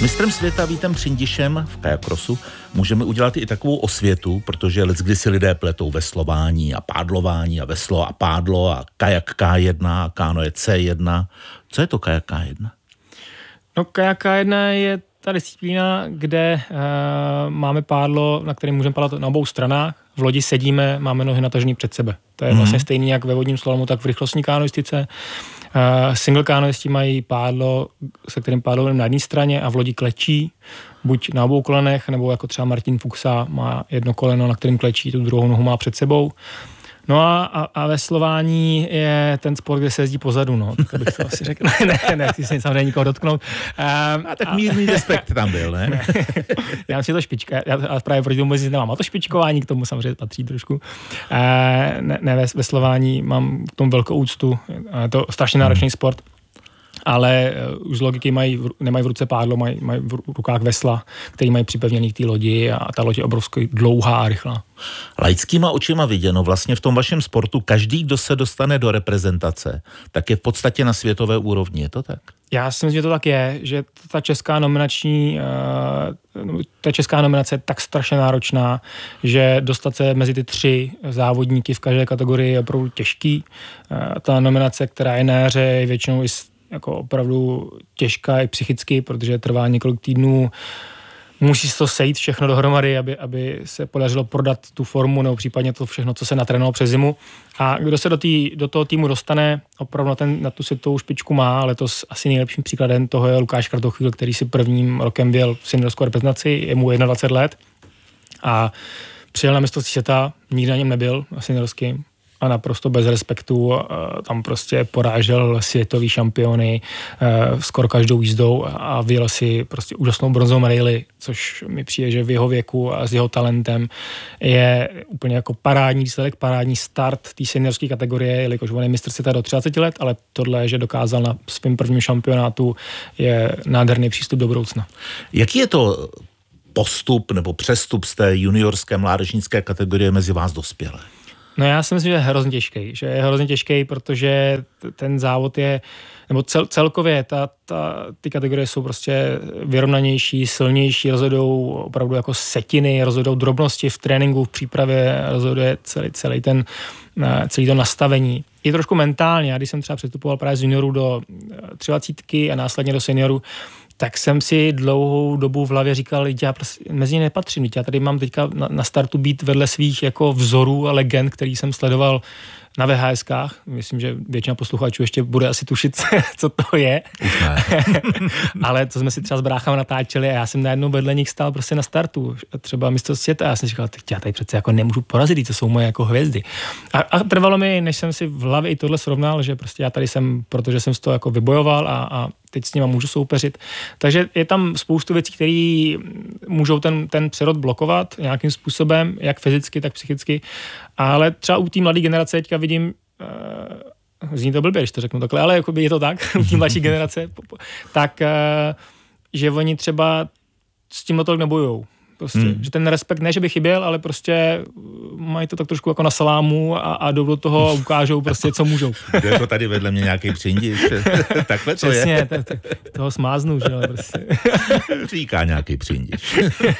Mistrem světa Vítem Přindišem v kajakrosu můžeme udělat i takovou osvětu, protože leckdy si lidé pletou veslování a pádlování a veslo a pádlo a kajak K1 a kánoe C1. Co je to kajak K1? No kajak K1 je ta disciplína, kde máme pádlo, na kterém můžeme padat na obou stranách. V lodi sedíme, máme nohy natažený před sebe. To je vlastně stejný jak ve vodním slalomu, tak v rychlostní kánoistice. Single kánoisti mají pádlo, se kterým pádlo na jedné straně a v lodi klečí, buď na obou kolenech, nebo jako třeba Martin Fuchsa má jedno koleno, na kterým klečí, tu druhou nohu má před sebou. No a veslování je ten sport, kde se jezdí pozadu, no. Tak bych to asi řekl. Nechci se samozřejmě nikoho dotknout. A tak mírný respekt tam byl, ne? Já myslím, že to špička. Já právě proti tomu nemám. A to špičkování k tomu samozřejmě patří trošku. Veslování mám k tomu velkou úctu. Je to strašně náročný sport. Ale už z logiky nemají v ruce pádlo, mají v rukách vesla, který mají připevněný k té lodi a ta loď je obrovsky dlouhá a rychlá. Laickýma očima viděno, vlastně v tom vašem sportu každý, kdo se dostane do reprezentace, tak je v podstatě na světové úrovni, je to tak? Já si myslím, že to tak je, že ta česká nominace je tak strašně náročná, že dostat se mezi ty 3 závodníky v každé kategorii je opravdu těžký. Ta nominace, která je na jaře, je většinou i jako opravdu těžká i psychicky, protože trvá několik týdnů. Musí se to sejít všechno dohromady, aby se podařilo prodat tu formu nebo případně to všechno, co se natrénovalo přes zimu. A kdo se do toho týmu dostane, opravdu na tu světovou špičku má, letos asi nejlepším příkladem toho je Lukáš Kratochvíl, který si prvním rokem byl v seniorskou reprezentaci, je mu 21 let a přijel na mistrovství světa, nikdy na něm nebyl, na seniorském, a naprosto bez respektu tam prostě porážel světový šampiony skoro každou jízdou a vyjel si prostě úžasnou bronzovou medaili, což mi přijde, že v jeho věku a s jeho talentem je úplně jako parádní výsledek, parádní start té seniorské kategorie, jelikož on je mistr světa do 30 let, ale tohle, že dokázal na svém prvním šampionátu, je nádherný přístup do budoucna. Jaký je to postup nebo přestup z té juniorské mládežnické kategorie mezi vás dospělé? No já si myslím, že je hrozně těžký, protože ten závod je, nebo celkově ty kategorie jsou prostě vyrovnanější, silnější, rozhodou opravdu jako setiny, rozhodou drobnosti v tréninku, v přípravě, rozhoduje celý to nastavení. I trošku mentálně, já když jsem třeba přestupoval právě z juniorů do 23 a následně do seniorů, tak jsem si dlouhou dobu v hlavě říkal, že já prostě mezi ně nepatřím, já tady mám teďka na startu být vedle svých jako vzorů a legend, který jsem sledoval na VHSkách. Myslím, že většina posluchačů ještě bude asi tušit, co to je. Ale to jsme si třeba s bráchama natáčeli a já jsem najednou vedle nich stál prostě na startu. Třeba mistrovství světa. Já jsem říkal, já tady přece jako nemůžu porazit, to jsou moje jako hvězdy. A trvalo mi, než jsem si v hlavě i tohle srovnal, že prostě já tady jsem, protože jsem z toho jako vybojoval a teď s nima můžu soupeřit. Takže je tam spoustu věcí, které můžou ten přerod blokovat nějakým způsobem, jak fyzicky, tak psychicky. Ale třeba u té mladé generace teďka vidím, zní to blbě, když to řeknu takhle, ale je to tak, u té mladší generace, tak že oni třeba s tím tolik nebojujou. Prostě, že ten respekt ne, že by chyběl, ale prostě mají to tak trošku jako na salámu a jdou do toho a ukážou prostě, co můžou. Je to tady vedle mě nějaký Přindiš. Takhle to přesně, je. Toho smáznu, že jo, prostě. Říká nějaký Přindiš.